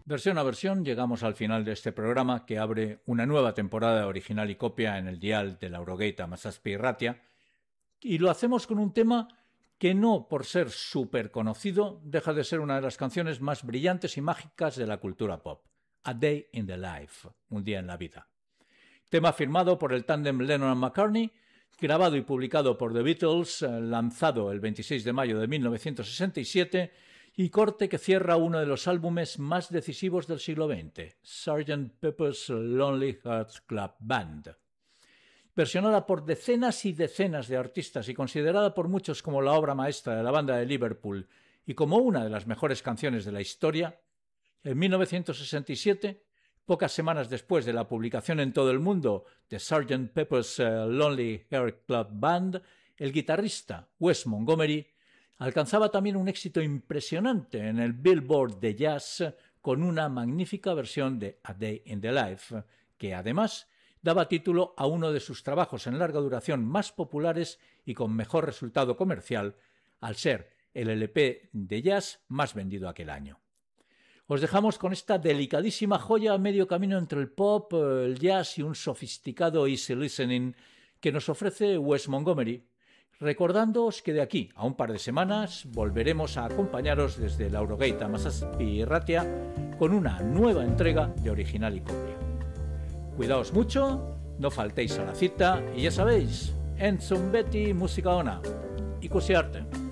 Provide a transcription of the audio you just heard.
Versión a versión llegamos al final de este programa que abre una nueva temporada original y copia en el dial de la Eurogaita Masaspi Ratia, y lo hacemos con un tema que no por ser súper conocido deja de ser una de las canciones más brillantes y mágicas de la cultura pop, A Day in the Life, un día en la vida. Tema firmado por el tándem Lennon-McCartney, grabado y publicado por The Beatles, lanzado el 26 de mayo de 1967, y corte que cierra uno de los álbumes más decisivos del siglo XX, Sgt. Pepper's Lonely Hearts Club Band. Versionada por decenas y decenas de artistas y considerada por muchos como la obra maestra de la banda de Liverpool y como una de las mejores canciones de la historia, en 1967, pocas semanas después de la publicación en todo el mundo de Sgt. Pepper's Lonely Hearts Club Band, el guitarrista Wes Montgomery alcanzaba también un éxito impresionante en el Billboard de jazz con una magnífica versión de A Day in the Life, que además daba título a uno de sus trabajos en larga duración más populares y con mejor resultado comercial, al ser el LP de jazz más vendido aquel año. Os dejamos con esta delicadísima joya a medio camino entre el pop, el jazz y un sofisticado easy listening que nos ofrece Wes Montgomery, recordándoos que de aquí a un par de semanas volveremos a acompañaros desde la Eurogaita Masaspi Ratia con una nueva entrega de Original y Copia. Cuidaos mucho, no faltéis a la cita y ya sabéis, entzun beti musika ona, ikusi arte.